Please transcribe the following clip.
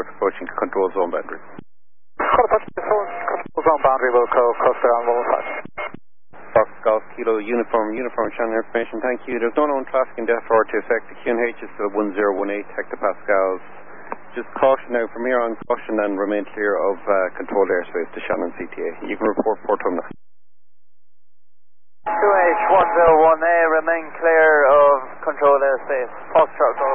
Airport approaching control zone boundary. Control zone boundary will cluster on 115. Fox Golf Kilo uniform channel information, thank you. There's no known traffic in Death Road to affect. The QNH is still 1018 hectopascals. Just caution now, from here on, caution and remain clear of controlled airspace to Shannon CTA. You can report Port Humna. QH101A, remain clear of controlled airspace. Foxtrot, go